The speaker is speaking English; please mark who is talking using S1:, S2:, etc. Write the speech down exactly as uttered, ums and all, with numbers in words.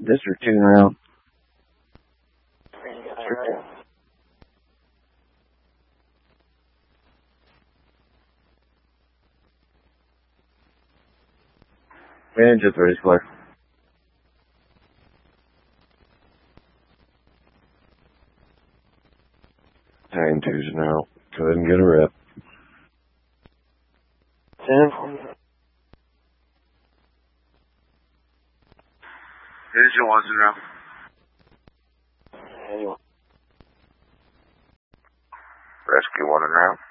S1: District two now. Engine three is clear. Hang twos now. Go ahead and get a rep. Ten.
S2: Engine one's in now.
S1: Anyone.
S2: Rescue one in route.